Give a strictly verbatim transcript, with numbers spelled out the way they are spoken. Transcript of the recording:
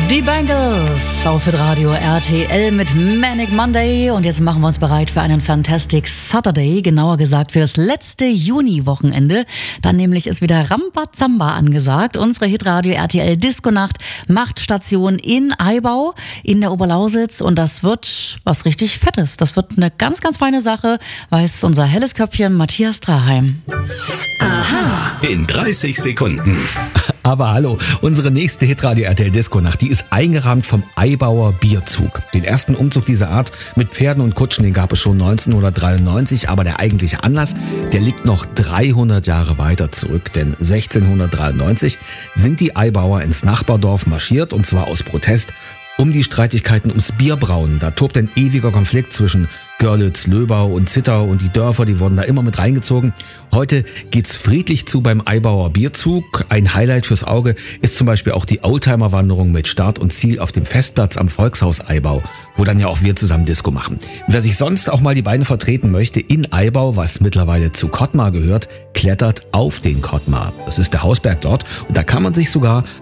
Die Bangles auf Radio R T L mit Manic Monday und jetzt machen wir uns bereit für einen Fantastic Saturday, genauer gesagt für das letzte Juni-Wochenende. Dann nämlich ist wieder Rambazamba angesagt. Unsere Hitradio R T L Disco-Nacht macht Station in Aibau in der Oberlausitz und das wird was richtig Fettes. Das wird eine ganz, ganz feine Sache, weiß unser helles Köpfchen Matthias Draheim. Aha. In dreißig Sekunden. Aber hallo, unsere nächste Hitradio R T L Disco-Nacht, die ist eingerahmt vom Aibauer Bierzug. Den ersten Umzug dieser Art mit Pferden und Kutschen, den gab es schon neunzehnhundertdreiundneunzig, aber der eigentliche Anlass, der liegt noch dreihundert Jahre weiter zurück, denn sechzehnhundertdreiundneunzig sind die Aibauer ins Nachbardorf marschiert und zwar aus Protest um die Streitigkeiten ums Bierbrauen. Da tobt ein ewiger Konflikt zwischen Görlitz, Löbau und Zittau und die Dörfer, die wurden da immer mit reingezogen. Heute geht's friedlich zu beim Aibauer Bierzug. Ein Highlight fürs Auge ist zum Beispiel auch die Oldtimer-Wanderung mit Start und Ziel auf dem Festplatz am Volkshaus Aibau, wo dann ja auch wir zusammen Disco machen. Wer sich sonst auch mal die Beine vertreten möchte in Aibau, was mittlerweile zu Kottmar gehört, klettert auf den Kottmar. Das ist der Hausberg dort und da kann man sich sogar